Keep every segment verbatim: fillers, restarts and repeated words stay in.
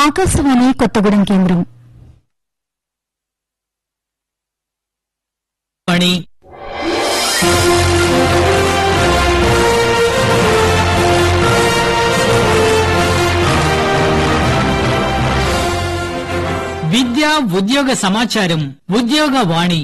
ఆకాశవాణి కొత్తగూడెం కేంద్రం. పణి విద్య ఉద్యోగ సమాచారం ఉద్యోగ వాణి.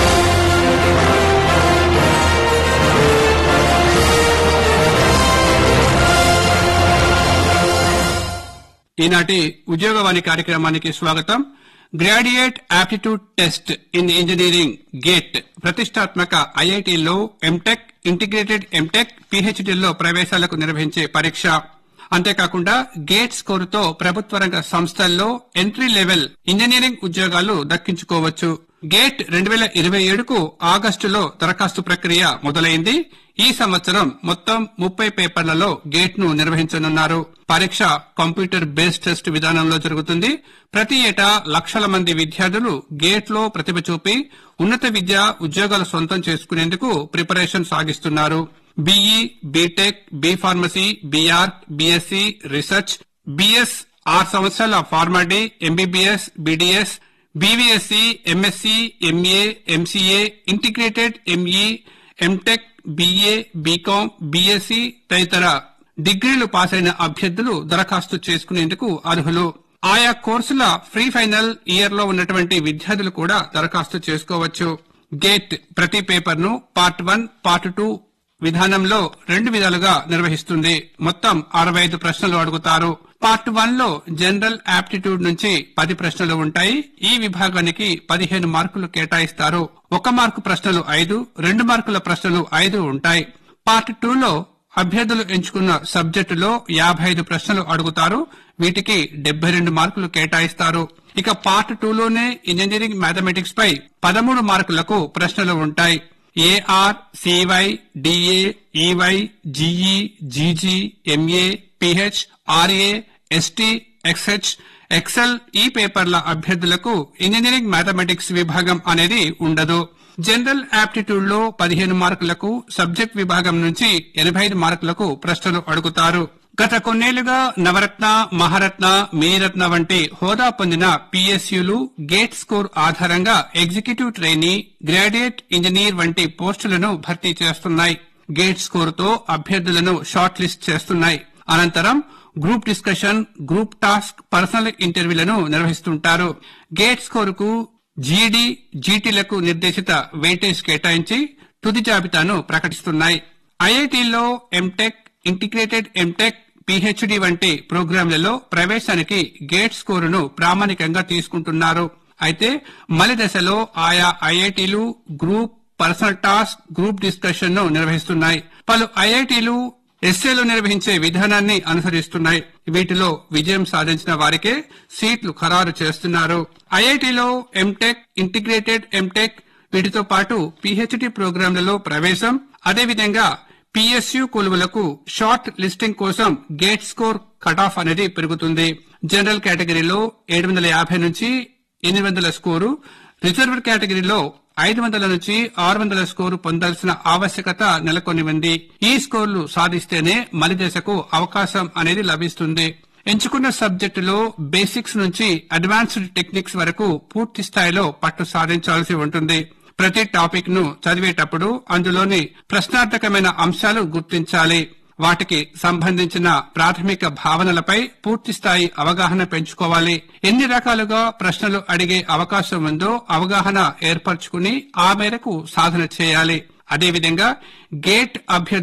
ఈనాటి ఉద్యోగవాణి కార్యక్రమానికి స్వాగతం. Graduate aptitude test in engineering gate ప్రతిష్టాత్మక ఐఐటీల్లో ఎంటెక్, ఇంటిగ్రేటెడ్ ఎంటెక్, పీహెచ్డీల్లో ప్రవేశాలకు నిర్వహించే పరీక్ష. అంతేకాకుండా గేట్ స్కోరుతో ప్రభుత్వ రంగ సంస్థల్లో ఎంట్రీ లెవెల్ ఇంజనీరింగ్ ఉద్యోగాలు దక్కించుకోవచ్చు. గేట్ రెండు వేల ఇరవై ఏడుకు ఆగస్టులో దరఖాస్తు ప్రక్రియ మొదలైంది. ఈ సంవత్సరం మొత్తం ముప్పై పేపర్లలో గేట్ ను నిర్వహించనున్నారు. పరీక్ష కంప్యూటర్ బేస్డ్ టెస్ట్ విధానంలో జరుగుతుంది. ప్రతి ఏటా లక్షల మంది విద్యార్థులు గేట్ లో ప్రతిభ చూపి ఉన్నత విద్య, ఉద్యోగాలు సొంతం చేసుకునేందుకు ప్రిపరేషన్ సాగిస్తున్నారు. BE, BTech, B pharmacy, BR, BSc, research, BS, ఆరు సంవత్సరాల PharmD, MBBS, BDS, BVSc, MSc, MA, MCA, integrated ME, MTech, BA, BCom, BSc తదితర డిగ్రీలు పాస్ అయిన అభ్యర్థులు దరఖాస్తు చేసుకునేందుకు అర్హులు. ఆయా కోర్సుల ఫ్రీ ఫైనల్ ఇయర్ లో ఉన్నటువంటి విద్యార్థులు కూడా దరఖాస్తు చేసుకోవచ్చు. గేట్ ప్రతి పేపర్ ను పార్ట్ వన్, పార్ట్ టూ విధానంలో రెండు విధాలుగా నిర్వహిస్తుంది. మొత్తం అరవై ఐదు ప్రశ్నలు అడుగుతారు. పార్ట్ వన్ లో జనరల్ ఆప్టిట్యూడ్ నుంచి పది ప్రశ్నలు ఉంటాయి. ఈ విభాగానికి పదిహేను మార్కులు కేటాయిస్తారు. ఒక మార్కు ప్రశ్నలు ఐదు, రెండు మార్కుల ప్రశ్నలు ఐదు ఉంటాయి. పార్ట్ టూ లో అభ్యర్థులు ఎంచుకున్న సబ్జెక్టులో యాభై ఐదు ప్రశ్నలు అడుగుతారు. వీటికి డెబ్బై రెండు మార్కులు కేటాయిస్తారు. ఇక పార్ట్ టూ లోనే ఇంజనీరింగ్ మ్యాథమెటిక్స్ పై పదమూడు మార్కులకు ప్రశ్నలు ఉంటాయి. AR, CY, DA, EY, GE, GG, MA, pH, RA, ST, ఎక్స్హెచ్, XL ఈ పేపర్ల అభ్యర్థులకు ఇంజనీరింగ్ మ్యాథమెటిక్స్ విభాగం అనేది ఉండదు. జనరల్ ఆప్టిట్యూడ్ లో పదిహేను మార్కులకు, సబ్జెక్ట్ విభాగం నుంచి ఎనభై ఐదు మార్కులకు ప్రశ్నలు అడుగుతారు. గత కొన్నేళ్లుగా నవరత్న, మహారత్న, మినీరత్న వంటి హోదా పొందిన పీఎస్యూలు గేట్ స్కోర్ ఆధారంగా ఎగ్జిక్యూటివ్ ట్రైనీ, గ్రాడ్యుయేట్ ఇంజనీర్ వంటి పోస్టులను భర్తీ చేస్తున్నాయి. గేట్ స్కోరుతో అభ్యర్థులను షార్ట్ లిస్ట్ చేస్తున్నాయి. అనంతరం group discussion, group task, personal ఇంటర్వ్యూలను నిర్వహిస్తుంటారు. Gate స్కోరుకు జీడీ, జీటీలకు నిర్దేశిత వెయిటేజ్ కేటాయించి తుది జాబితాను ప్రకటిస్తున్నాయి. ఐఐటీల్లో ఎంటెక్, ఇంటిగ్రేటెడ్ ఎంటెక్, పీహెచ్డీ వంటి ప్రోగ్రాంలలో ప్రవేశానికి గేట్ స్కోరును ప్రామాణికంగా తీసుకుంటున్నారు. అయితే మలి దశలో ఆయా ఐఐటీలు group, personal task, group discussion ను నిర్వహిస్తున్నాయి. పలు ఐఐటీలు ఎస్ఏలు నిర్వహించే విధానాన్ని అనుసరిస్తున్నాయి. వీటిలో విజయం సాధించిన వారికే సీట్లు ఖరారు చేస్తున్నారు. ఐఐటీలో ఎంటెక్, ఇంటిగ్రేటెడ్ ఎంటెక్, వీటితో పాటు పీహెచ్డీ ప్రోగ్రాంలలో ప్రవేశం, అదేవిధంగా పీఎస్యూ కొలువులకు షార్ట్ లిస్టింగ్ కోసం గేట్ స్కోర్ కట్ ఆఫ్ అనేది పెరుగుతుంది. జనరల్ కేటగిరీలో ఏడు వందల యాభై నుంచి ఎనిమిది వందల స్కోరు, రిజర్వ్డ్ కేటగిరీలో ఐదు వందల నుంచి ఆరు వందల స్కోరు పొందాల్సిన ఆవశ్యకత నెలకొని ఉంది. ఈ స్కోర్లు సాధిస్తేనే మలి దశకు అవకాశం అనేది లభిస్తుంది. ఎంచుకున్న సబ్జెక్టులో బేసిక్స్ నుంచి అడ్వాన్స్డ్ టెక్నిక్స్ వరకు పూర్తి స్థాయిలో పట్టు సాధించాల్సి ఉంటుంది. ప్రతి టాపిక్ ను చదివేటప్పుడు అందులోని ప్రశ్నార్థకమైన అంశాలు గుర్తించాలి. వాటికి సంబంధించిన ప్రాథమిక భావనలపై పూర్తి స్థాయి అవగాహన పెంచుకోవాలి. ఎన్ని రకాలుగా ప్రశ్నలు అడిగే అవకాశం ఉందో అవగాహన ఏర్పరచుకుని ఆ మేరకు సాధన చేయాలి. అదేవిధంగా గేట్ అభ్యర్థి